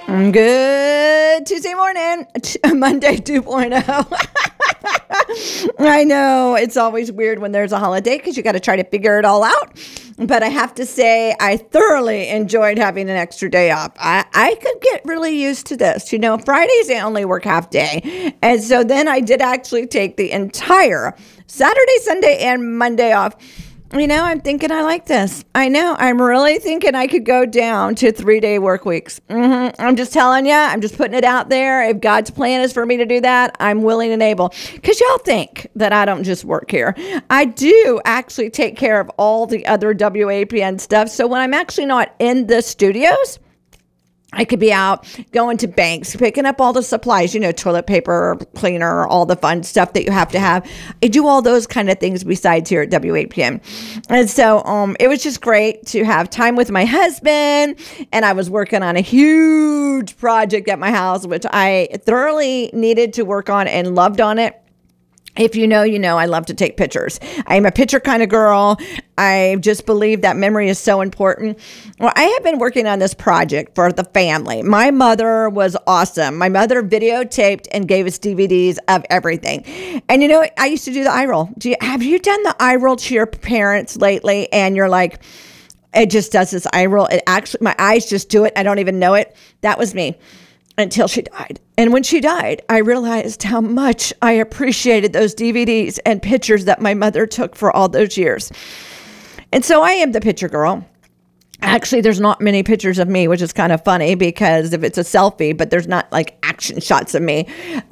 Good Tuesday morning, Monday 2.0. I know it's always weird when there's a holiday because you got to try to figure it all out. But I have to say, I thoroughly enjoyed having an extra day off. I could get really used to this. You know, Fridays, I only work half day. And so then I did actually take the entire Saturday, Sunday, and Monday off. You know, I'm thinking I like this. I know. I'm really thinking I could go down to 3-day work weeks. I'm just telling you. I'm just putting it out there. If God's plan is for me to do that, I'm willing and able. Because y'all think that I don't just work here. I do actually take care of all the other WAPN stuff. So when I'm actually not in the studios, I could be out going to banks, picking up all the supplies, you know, toilet paper, cleaner, all the fun stuff that you have to have. I do all those kind of things besides here at WAPN. And so it was just great to have time with my husband. And I was working on a huge project at my house, which I thoroughly needed to work on and loved on it. If you know, you know, I love to take pictures. I'm a picture kind of girl. I just believe that memory is so important. Well, I have been working on this project for the family. My mother was awesome. My mother videotaped and gave us DVDs of everything. And you know, I used to do the eye roll. Have you done the eye roll to your parents lately? And you're like, it just does this eye roll. It actually, my eyes just do it. I don't even know it. That was me. Until she died. And when she died, I realized how much I appreciated those DVDs and pictures that my mother took for all those years. And so I am the picture girl. Actually, there's not many pictures of me, which is kind of funny because if it's a selfie, but there's not like action shots of me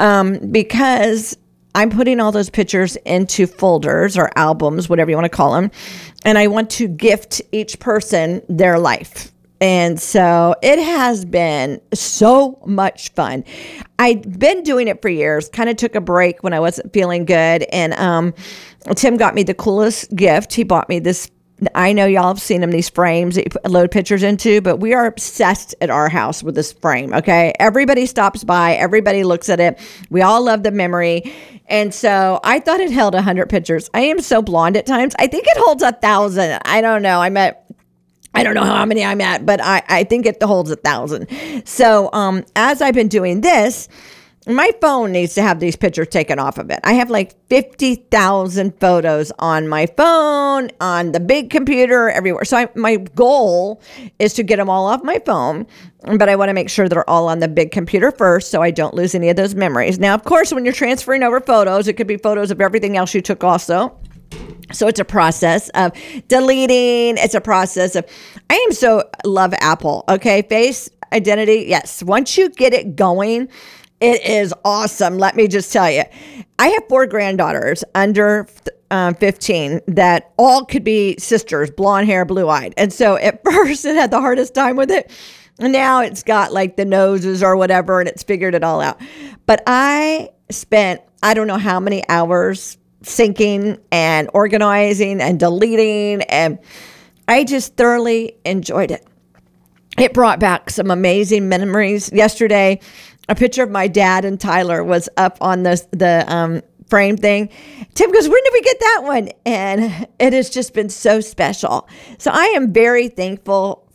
because I'm putting all those pictures into folders or albums, whatever you want to call them. And I want to gift each person their life. And so it has been so much fun. I've been doing it for years, kind of took a break when I wasn't feeling good. And Tim got me the coolest gift. He bought me this. I know y'all have seen them, these frames that you load pictures into, but we are obsessed at our house with this frame, okay? Everybody stops by. Everybody looks at it. We all love the memory. And so I thought it held 100 pictures. I am so blonde at times. I think it holds 1,000. I don't know. I don't know how many I'm at, but I think it holds 1,000. So as I've been doing this, my phone needs to have these pictures taken off of it. I have like 50,000 photos on my phone, on the big computer, everywhere. So my goal is to get them all off my phone, but I want to make sure they're all on the big computer first so I don't lose any of those memories. Now, of course, when you're transferring over photos, it could be photos of everything else you took also. So it's a process of deleting. It's a process of, love Apple. Okay. Face identity. Yes. Once you get it going, it is awesome. Let me just tell you, I have 4 granddaughters under 15 that all could be sisters, blonde hair, blue eyed. And so at first it had the hardest time with it. And now it's got like the noses or whatever, and it's figured it all out. But I spent, I don't know how many hours syncing and organizing and deleting, and I just thoroughly enjoyed it. It brought back some amazing memories. Yesterday, a picture of my dad and Tyler was up on the frame thing. Tim goes, "When did we get that one?" And it has just been so special. So I am very thankful